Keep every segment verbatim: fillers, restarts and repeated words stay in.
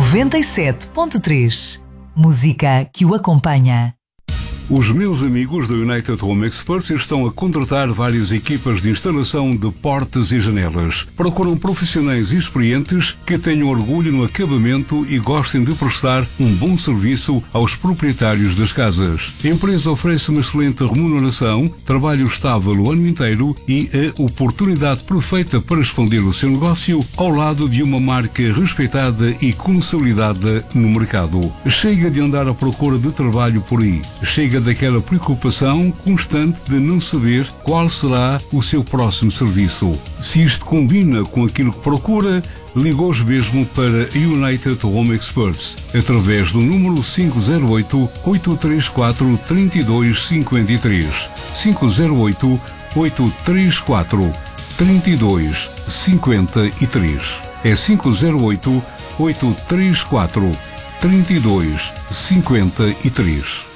noventa e sete ponto três. Música que o acompanha. Os meus amigos da United Home Experts estão a contratar várias equipas de instalação de portas e janelas. Procuram profissionais experientes que tenham orgulho no acabamento e gostem de prestar um bom serviço aos proprietários das casas. A empresa oferece uma excelente remuneração, trabalho estável o ano inteiro e a oportunidade perfeita para expandir o seu negócio ao lado de uma marca respeitada e consolidada no mercado. Chega de andar à procura de trabalho por aí. Chega daquela preocupação constante de não saber qual será o seu próximo serviço. Se isto combina com aquilo que procura, ligue hoje mesmo para United Home Experts através do número cinco zero oito, oito três quatro, três dois cinco três. cinco zero oito, oito três quatro, três dois cinco três. É cinco zero oito, oito três quatro, três dois cinco três.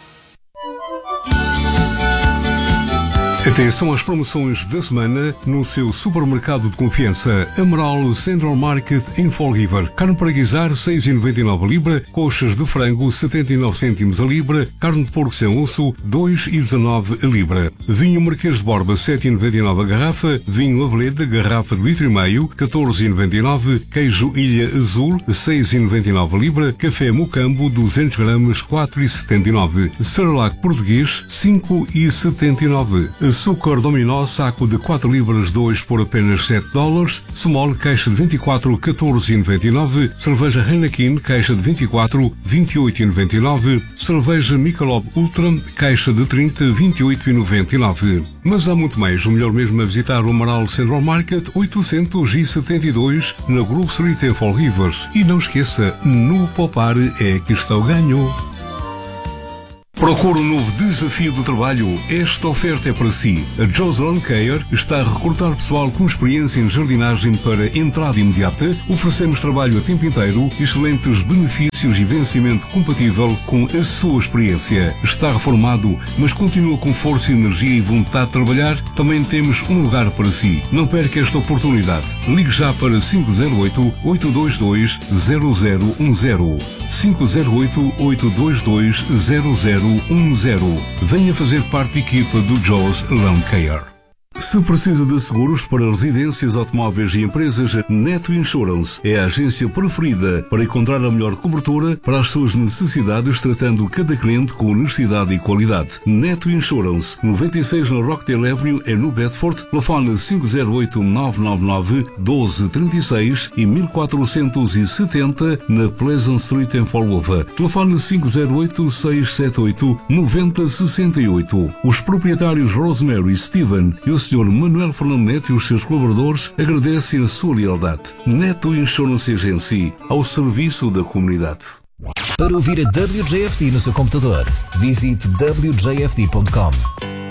Atenção às promoções da semana no seu supermercado de confiança. Amaral Central Market em Fall River. Carne para guisar seis vírgula noventa e nove a libra. Coxas de frango setenta e nove cêntimos a libra. Carne de porco sem osso dois vírgula dezanove a libra. Vinho Marquês de Borba sete vírgula noventa e nove a garrafa. Vinho Aveleda garrafa de litro e meio catorze vírgula noventa e nove. Queijo Ilha Azul seis vírgula noventa e nove a libra. Café Mocambo duzentos gramas quatro vírgula setenta e nove. Cerelac português cinco vírgula setenta e nove. Açúcar Dominó, saco de quatro libras dois por apenas sete dólares. Small, caixa de vinte e quatro, catorze vírgula noventa e nove. Cerveja Heineken, caixa de vinte e quatro, vinte e oito vírgula noventa e nove. Cerveja Michelob Ultra, caixa de trinta, vinte e oito vírgula noventa e nove. Mas há muito mais. O melhor mesmo é visitar o Amaral Central Market oitocentos e setenta e dois na Grove Street em Fall River. E não esqueça, no poupar é que está o ganho. Procura um novo desafio de trabalho? Esta oferta é para si. A Joe's Lawn Care está a recrutar pessoal com experiência em jardinagem para entrada imediata. Oferecemos trabalho a tempo inteiro, excelentes benefícios e vencimento compatível com a sua experiência. Está reformado, mas continua com força, energia e vontade de trabalhar? Também temos um lugar para si. Não perca esta oportunidade. Ligue já para cinco zero oito, oito dois dois, zero zero um zero. cinco zero oito, oito dois dois, zero zero um zero. Venha fazer parte da equipa do Joe's Lawn Care. Se precisa de seguros para residências, automóveis e empresas, Neto Insurance é a agência preferida para encontrar a melhor cobertura para as suas necessidades, tratando cada cliente com honestidade e qualidade. Neto Insurance, noventa e seis na Rockdale Avenue, é no Bedford. Telefone cinco zero oito, nove nove nove, um dois três seis e mil quatrocentos e setenta na Pleasant Street em Fall River. Telefone cinco zero oito, seis sete oito, nove zero seis oito. Os proprietários Rosemary e Steven e o senhor Manuel Fernando Neto e os seus colaboradores agradecem a sua lealdade. Neto Insurance Agency, ao serviço da comunidade. Para ouvir a W J F D no seu computador, visite w j f d ponto com.